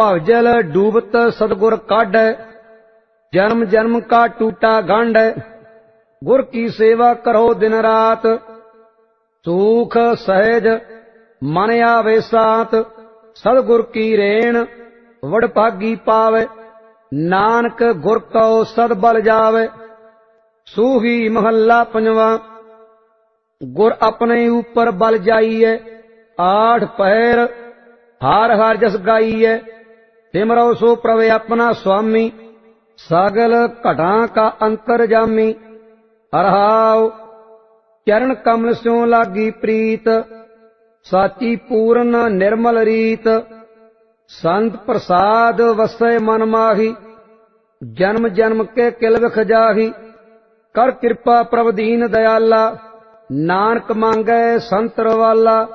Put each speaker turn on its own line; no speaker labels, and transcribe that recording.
भवजल डूबत सतगुर काढै, जन्म जन्म का टूटा गंढ। गुर की सेवा करो दिन रात, सूख सहज मन आवे सात। सतगुर की रेण वडभागी पावे, नानक गुर कौ सद बल जावे। सूही महला पंजवा। गुर अपने ऊपर बल जाइए, आठ पहर हार हार जस गाइए। सिमरो सो प्रभु अपना स्वामी, सगल घटा का अंतरजामी। अरहाव चरण कमल स्यों लागी प्रीत, साची पूर्ण निर्मल रीत। संत प्रसाद वसै मन माही, जन्म जन्म के किल विख जाही। कर कृपा प्रभु दीन दयाला, नानक मांगै संत रवाला।